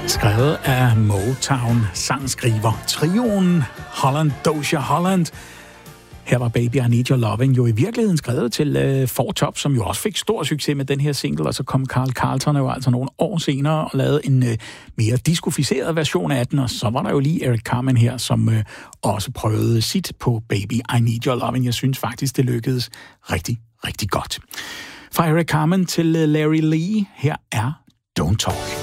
Skrevet af Motown-sangskriver trioen Holland Dozier Holland. Her var Baby I Need Your Loving jo i virkeligheden skrevet til Four Tops, som jo også fik stor succes med den her single, og så kom Carl Carlton jo altså nogle år senere og lavede en mere diskoficeret version af den, og så var der jo lige Eric Carmen her, som også prøvede sit på Baby I Need Your Loving. Jeg synes faktisk, det lykkedes rigtig, rigtig godt. Fra Eric Carmen til Larry Lee, her er Don't Talk.